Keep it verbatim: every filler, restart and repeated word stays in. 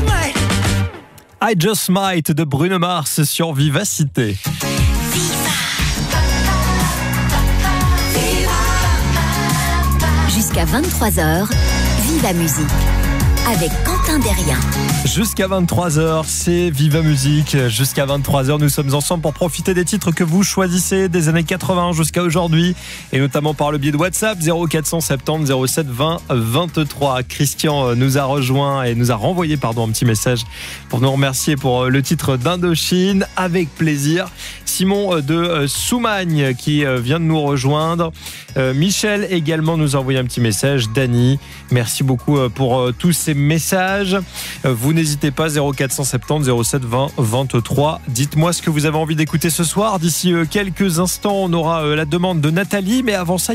I Just Might de Bruno Mars sur Vivacité. Jusqu'à vingt-trois heures, Viva Musique avec Quentin Derrien. Jusqu'à vingt-trois heures, c'est Viva Musique. Jusqu'à vingt-trois heures, nous sommes ensemble pour profiter des titres que vous choisissez des années quatre-vingts jusqu'à aujourd'hui, et notamment par le biais de WhatsApp zéro quatre cent soixante-dix zéro sept vingt vingt-trois. Christian nous a rejoint et nous a renvoyé pardon, un petit message pour nous remercier pour le titre d'Indochine. Avec plaisir. Simon de Soumagne qui vient de nous rejoindre. Michel également nous a envoyé un petit message. Dany, merci beaucoup pour tous ces messages. Vous n'hésitez pas, zéro quatre cent soixante-dix zéro sept vingt vingt-trois. Dites-moi ce que vous avez envie d'écouter ce soir. D'ici quelques instants, on aura la demande de Nathalie, mais avant ça,